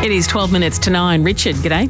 It is 12 minutes to 9. Richard, g'day.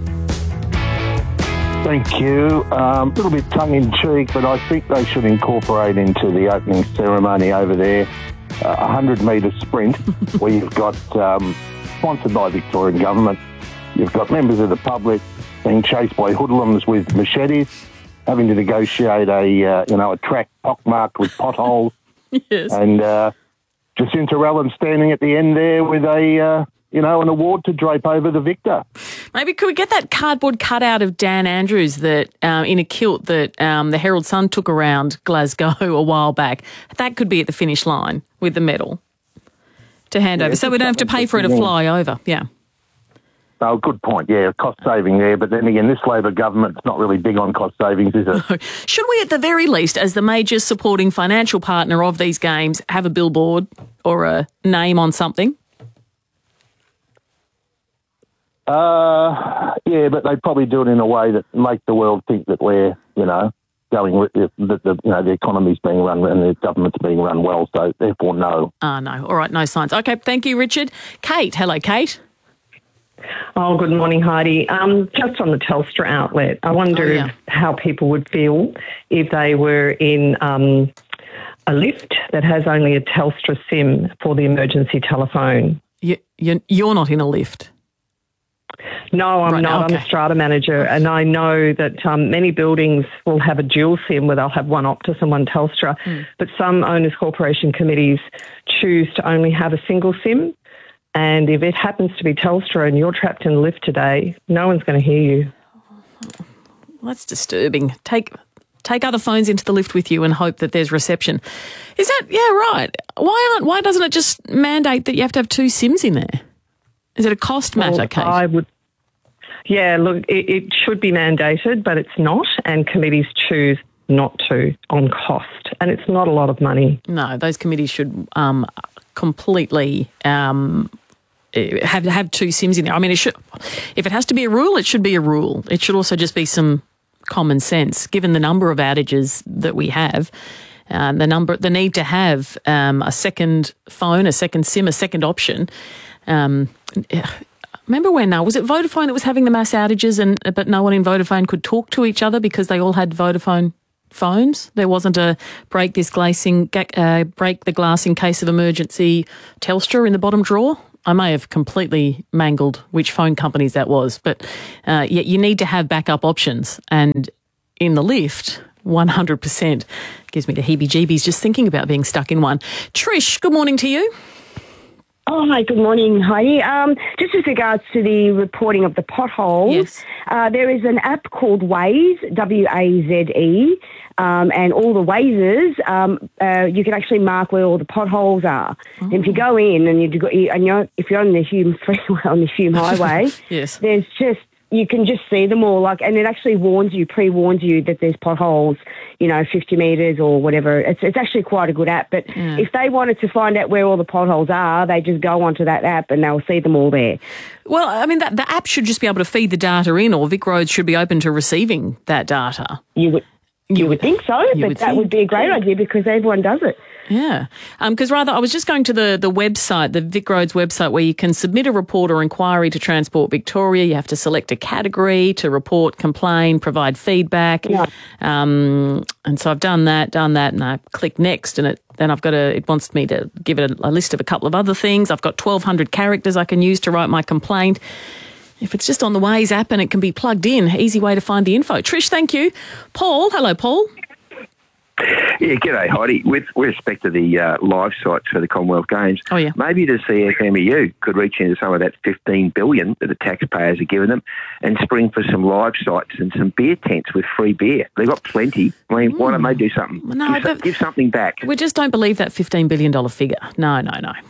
Thank you. A little bit tongue-in-cheek, but I think they should incorporate into the opening ceremony over there a 100-metre sprint where you've got, sponsored by Victorian Government, you've got members of the public being chased by hoodlums with machetes, having to negotiate a track pockmarked with potholes. Yes. And Jacinta Allen standing at the end there with an award to drape over the victor. Maybe could we get that cardboard cutout of Dan Andrews that in a kilt that the Herald Sun took around Glasgow a while back? That could be at the finish line with the medal to hand over, so we don't have to pay for it to fly over. Yeah. Oh, good point. Yeah, cost saving there. But then again, this Labor government's not really big on cost savings, is it? Should we, at the very least, as the major supporting financial partner of these games, have a billboard or a name on something? Yeah, but they probably do it in a way that make the world think that we're, going with the economy's being run and the government's being run well. So therefore, no. No. All right, no science. Okay, thank you, Richard. Kate, hello, Kate. Oh, good morning, Heidi. Just on the Telstra outlet, I wonder how people would feel if they were in a lift that has only a Telstra SIM for the emergency telephone. You're not in a lift? No, I'm not. Okay. I'm a strata manager, and I know that many buildings will have a dual SIM where they'll have one Optus and one Telstra, but some owners' corporation committees choose to only have a single SIM. And if it happens to be Telstra and you're trapped in a lift today, no one's going to hear you. Well, that's disturbing. Take other phones into the lift with you and hope that there's reception. Is that, right. Why doesn't it just mandate that you have to have two SIMs in there? Is it a cost matter, Kate? It should be mandated, but it's not, and committees choose not to on cost. And it's not a lot of money. No, those committees should completely have two SIMs in there. I mean, if it has to be a rule, it should be a rule. It should also just be some common sense, given the number of outages that we have, the need to have a second phone, a second SIM, a second option. Remember when was it Vodafone that was having the mass outages, but no one in Vodafone could talk to each other because they all had Vodafone phones? There wasn't a break the glass in case of emergency Telstra in the bottom drawer. I may have completely mangled which phone companies that was, but you need to have backup options. And in the lift, 100% gives me the heebie-jeebies just thinking about being stuck in one. Trish, good morning to you. Oh, hi, good morning, Heidi. Just with regards to the reporting of the potholes, yes. There is an app called Waze, W-A-Z-E, and all the Wazes, you can actually mark where all the potholes are. Oh. And if you go in and if you're on the Hume Freeway, on the Hume Highway, yes. You can just see them all, and it actually pre-warns you that there's potholes, 50 metres or whatever. It's actually quite a good app. But if they wanted to find out where all the potholes are, they just go onto that app and they'll see them all there. Well, I mean, the app should just be able to feed the data in, or Vic Roads should be open to receiving that data. You would think so, but that would be a great idea because everyone does it. Yeah, because I was just going to the website, the Vic Roads website, where you can submit a report or inquiry to Transport Victoria. You have to select a category to report, complain, provide feedback. Yeah. And so I've done that, and I click next, and then it wants me to give it a list of a couple of other things. I've got 1,200 characters I can use to write my complaint. If it's just on the Waze app and it can be plugged in, easy way to find the info. Trish, thank you. Paul, hello, Paul. Yeah, g'day, Heidi. With respect to the live sites for the Commonwealth Games, maybe the CFMEU could reach into some of that $15 billion that the taxpayers are giving them and spring for some live sites and some beer tents with free beer. They've got plenty. I mean, why don't they do something? No, give something back. We just don't believe that $15 billion figure. No.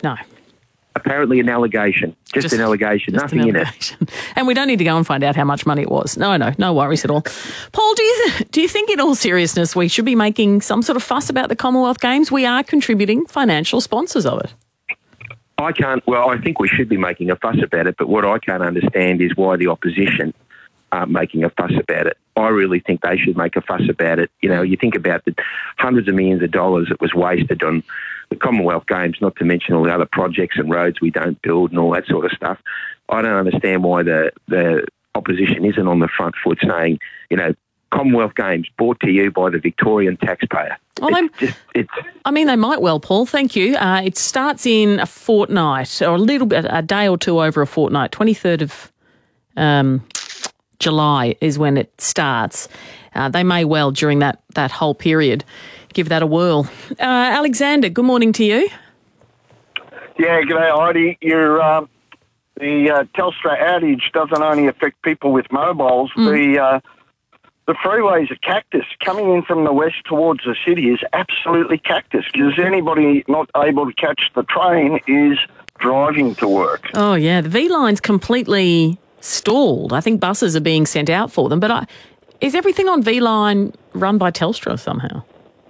Apparently an allegation. Just an allegation. Nothing in it. And we don't need to go and find out how much money it was. No worries at all. Paul, do you think in all seriousness we should be making some sort of fuss about the Commonwealth Games? We are contributing financial sponsors of it. I think we should be making a fuss about it, but what I can't understand is why the opposition aren't making a fuss about it. I really think they should make a fuss about it. You think about the hundreds of millions of dollars that was wasted on the Commonwealth Games, not to mention all the other projects and roads we don't build and all that sort of stuff. I don't understand why the opposition isn't on the front foot saying, Commonwealth Games brought to you by the Victorian taxpayer. Well, they might well, Paul. Thank you. It starts in a fortnight, or a day or two over a fortnight. 23rd of July is when it starts. They may well, during that whole period, give that a whirl. Alexander, good morning to you. Yeah, g'day, Heidi. The Telstra outage doesn't only affect people with mobiles. The freeways are cactus. Coming in from the west towards the city is absolutely cactus, because anybody not able to catch the train is driving to work. Oh, yeah. The V-line's completely stalled. I think buses are being sent out for them. But is everything on V-line run by Telstra somehow?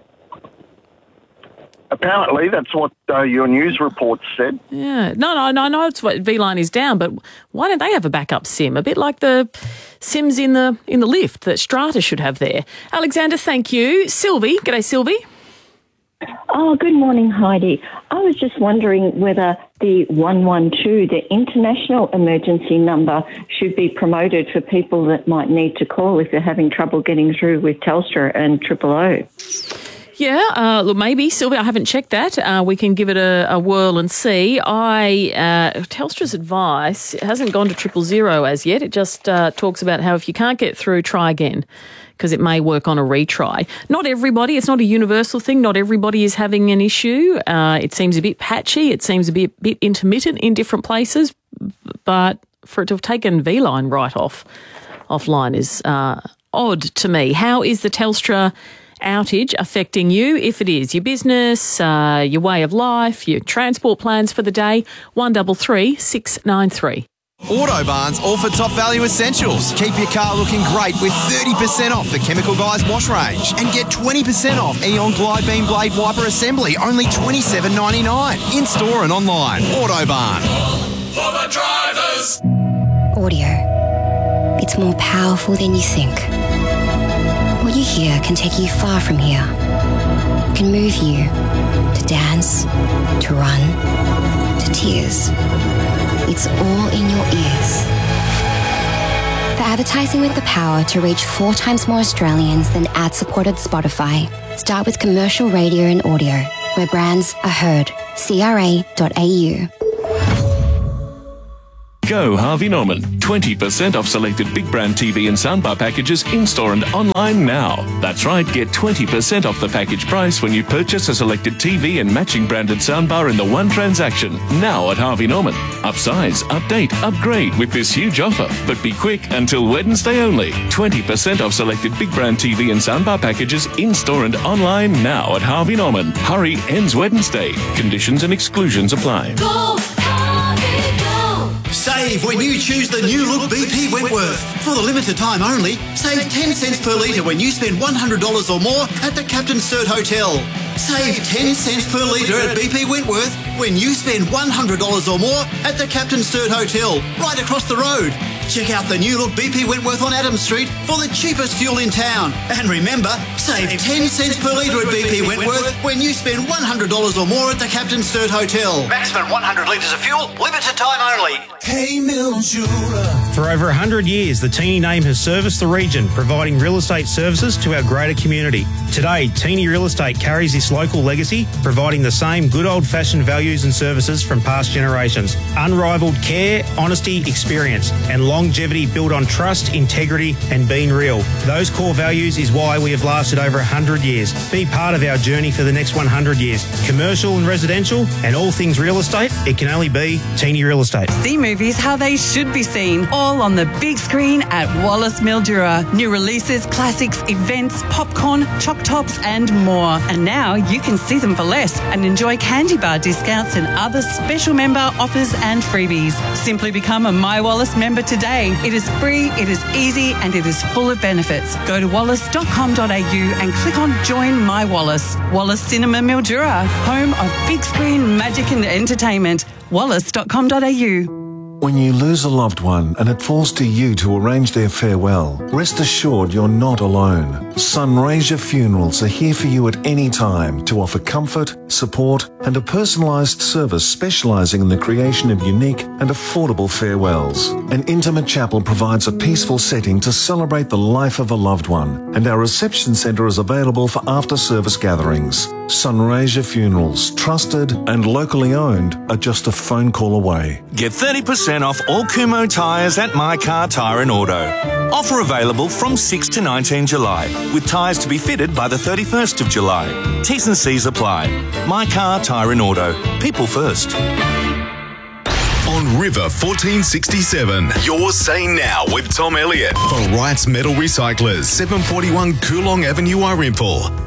Apparently, that's what your news report said. Yeah. No, I know it's what V-line is down, but why don't they have a backup SIM? A bit like the SIMs in the lift that Strata should have there. Alexander, thank you. Sylvie. G'day, Sylvie. Oh, good morning, Heidi. I was just wondering whether the 112, the international emergency number, should be promoted for people that might need to call if they're having trouble getting through with Telstra and 000. Yeah, look, maybe, Sylvia, I haven't checked that. We can give it a whirl and see. Telstra's advice hasn't gone to 000 as yet. It just talks about how if you can't get through, try again, because it may work on a retry. Not everybody, it's not a universal thing. Not everybody is having an issue. It seems a bit patchy. It seems a bit intermittent in different places. But for it to have taken V-line right offline is odd to me. How is the Telstra outage affecting you? If it is, your business, your way of life, your transport plans for the day, 133 693. Autobarn's all for top value essentials. Keep your car looking great with 30% off the Chemical Guys wash range, and get 20% off Eon Glide Beam Blade Wiper Assembly, only $27.99. In store and online. Autobarn. For the drivers. Audio. It's more powerful than you think. What you hear can take you far from here. Can move you to dance, to run, to tears. It's all in your ears. For advertising with the power to reach 4 times more Australians than ad-supported Spotify, start with commercial radio and audio, where brands are heard. CRA.au. Go Harvey Norman. 20% off selected big brand TV and soundbar packages in-store and online now. That's right, get 20% off the package price when you purchase a selected TV and matching branded soundbar in the one transaction. Now at Harvey Norman. Upsize, update, upgrade with this huge offer. But be quick, until Wednesday only. 20% off selected big brand TV and soundbar packages in-store and online now at Harvey Norman. Hurry, ends Wednesday. Conditions and exclusions apply. Save when you choose the new look BP Wentworth. For the limited time only, save 10 cents per litre when you spend $100 or more at the Captain Sturt Hotel. Save 10 cents per litre at BP Wentworth when you spend $100 or more at the Captain Sturt Hotel, right across the road. Check out the new look BP Wentworth on Adams Street for the cheapest fuel in town. And remember, save 10 cents per litre at BP Wentworth when you spend $100 or more at the Captain Sturt Hotel. Maximum 100 litres of fuel, limited time only. Hey Mildura. For over 100 years, the Teeny name has serviced the region, providing real estate services to our greater community. Today, Teeny Real Estate carries this local legacy, providing the same good old-fashioned values and services from past generations. Unrivaled care, honesty, experience, and longevity built on trust, integrity, and being real. Those core values is why we have lasted over 100 years. Be part of our journey for the next 100 years. Commercial and residential, and all things real estate, it can only be Teeny Real Estate. See movies how they should be seen, all on the big screen at Wallace Mildura. New releases, classics, events, popcorn, choc tops, and more. And now you can see them for less and enjoy candy bar discounts and other special member offers and freebies. Simply become a My Wallace member today. It is free, it is easy, and it is full of benefits. Go to wallace.com.au and click on Join My Wallace. Wallace Cinema Mildura, home of big screen magic and entertainment. wallace.com.au. When you lose a loved one and it falls to you to arrange their farewell, rest assured you're not alone. Sunraysia Funerals are here for you at any time to offer comfort, support and a personalised service specialising in the creation of unique and affordable farewells. An intimate chapel provides a peaceful setting to celebrate the life of a loved one, and our reception centre is available for after-service gatherings. Sunraysia Funerals, trusted and locally owned, are just a phone call away. Get 30% off all Kumho tyres at My Car Tyre and Auto. Offer available from 6 to 19 July, with tyres to be fitted by the 31st of July. T's and C's apply. My Car Tyre and Auto. People first. On River 1467, you're Say Now with Tom Elliott for Wright's Metal Recyclers, 741 Coolong Avenue, Irimple.